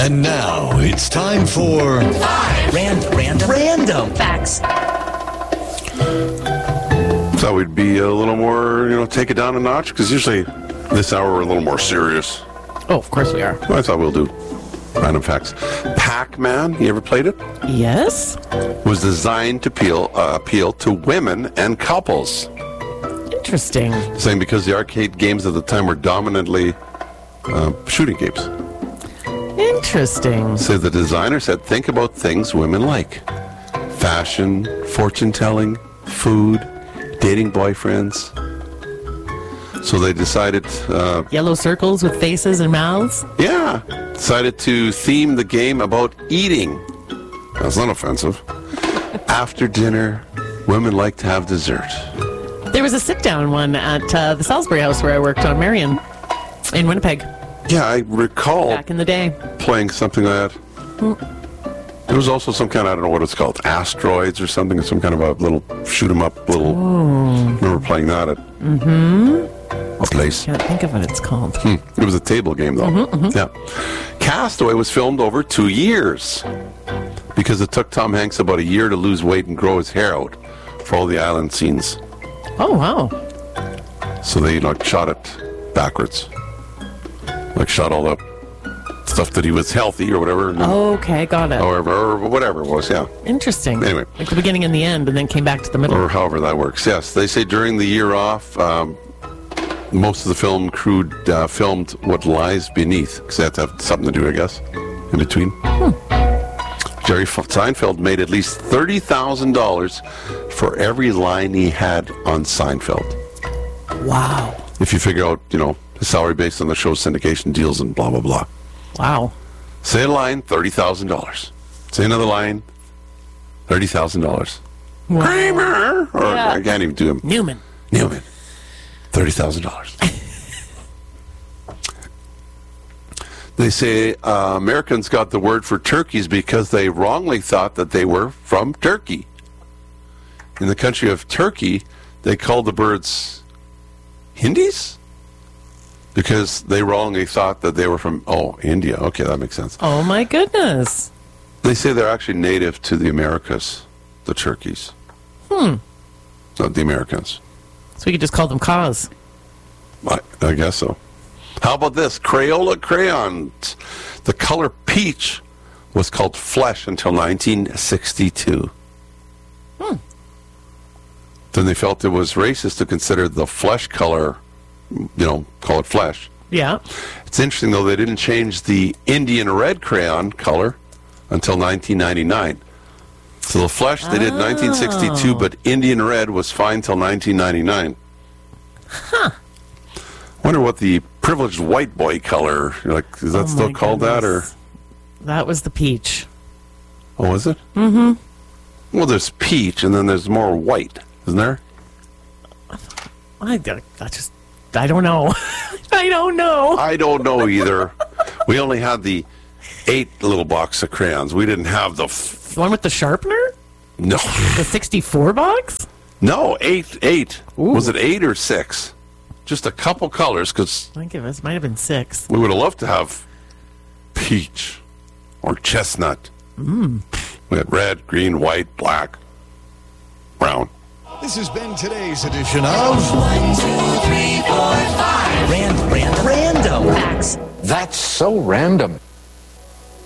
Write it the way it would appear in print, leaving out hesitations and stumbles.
And now it's time for Random facts. Thought we'd be a little more, take it down a notch, because usually this hour we're a little more serious. Oh, of course we are. I thought we'll do random facts. Pac-Man, you ever played it? Yes. Was designed to appeal to women and couples. Interesting. Saying because the arcade games at the time were dominantly shooting games. Interesting. So the designer said, think about things women like. Fashion, fortune-telling, food, dating boyfriends. So they decided... Yellow circles with faces and mouths? Yeah. Decided to theme the game about eating. That's not offensive. After dinner, women like to have dessert. There was a sit-down one at the Salisbury House where I worked on Marion in Winnipeg Yeah, I recall back in the day. playing something like that. There was also some kind of, I don't know what it's called, asteroids or something, some kind of a little shoot-'em-up little... remember playing that at a place. Can't think of what it's called. It was a table game, though. Yeah. Castaway was filmed over 2 years because it took Tom Hanks about a year to lose weight and grow his hair out for all the island scenes. Oh, wow. So they shot it backwards. Shot all the stuff that he was healthy or whatever. And then, Okay, got it. or whatever it was, yeah. Interesting. Anyway. Like the beginning and the end, and then came back to the middle. Or however that works, yes. They say during the year off, most of the film crew filmed what lies beneath, because they have to have something to do, I guess, in between. Jerry Seinfeld made at least $30,000 for every line he had on Seinfeld. Wow. If you figure out, his salary based on the show's syndication deals and blah, blah, blah. Wow. Say a line, $30,000. Say another line, $30,000. Wow. Kramer! Or Yeah. I can't even do him. Newman. $30,000. They say Americans got the word for turkeys because they wrongly thought that they were from Turkey. In the country of Turkey, they called the birds Hindis because they wrongly thought that they were from, India. Okay, that makes sense. Oh, my goodness. They say they're actually native to the Americas, the turkeys. Not the Americans. So we could just call them Cause. I guess so. How about this? Crayola crayons. The color peach was called Flesh until 1962. Then they felt it was racist to consider the flesh color, call it flesh. Yeah. It's interesting, though, they didn't change the Indian red crayon color until 1999. So the flesh they did in 1962, but Indian red was fine till 1999. Wonder what the privileged white boy color, is that still called that, or? That was the peach. Oh, is it? Mm-hmm. Well, there's peach, and then there's more white, isn't there? I don't know. I don't know. I don't know either. We only had the 8 little box of crayons. We didn't have the... The one with the sharpener? No. The 64 box? No, 8. Ooh. Was it 8 or 6? Just a couple colors, because I think it might have been 6. we would have loved to have peach or chestnut. We had red, green, white, black, brown. This has been today's edition of 1, 2, 3, 4, 5. Random facts. That's so random.